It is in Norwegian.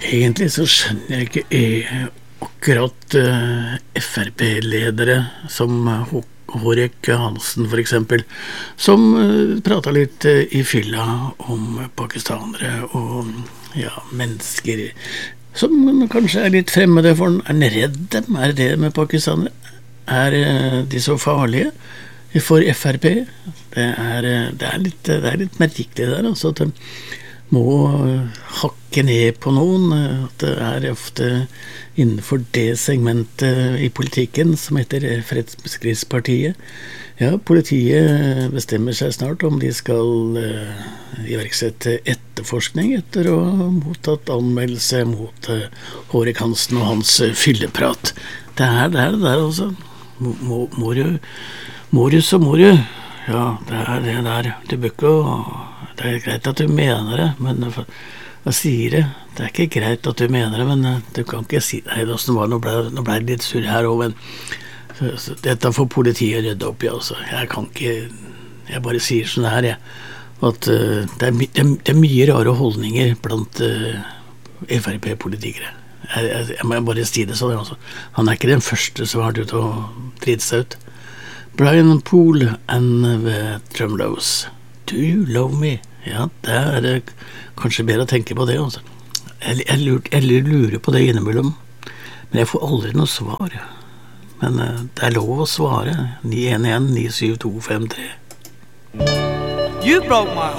Egentlig så skjønner jeg ikke akkurat FRP-ledere som Hårek Hansen for eksempel, som pratet litt i fylla om pakistanere og mennesker som kanskje litt fremmede for den. Er han redd dem? Det med pakistanere? De så farlige for FRP? Det er litt merkelig der, altså, at de må hakke ned på noen, at det ofte innenfor det segmentet i politikken som heter Fremskrittspartiet. Ja, politiet bestemmer seg snart om de skal iverksette etterforskning etter å ha mottatt anmeldelse mot Hårek Hansen og hans fylleprat. Det der altså. Må du, så må du. Ja, det det der. Du bør ikke. Det greit at du mener det, men hva sier det? Det ikke greit at du mener det, men du kan ikke si det. Nå ble det litt surr her også, men så dette får politiet rydde opp i, altså. Jeg bare sier sånn her, at det er mye rare holdninger blant FRP-politikere. Jeg må bare si det sånn, altså. Han ikke den første som har vært ute og drite seg ut. Brian Poole and the Tremlows. Do you love me? Ja, det kanskje bedre å tenke på det, altså. Jeg lurer på det innimellom, men jeg får aldri noe svar. Men det lov å svare. 911-97253. You broke my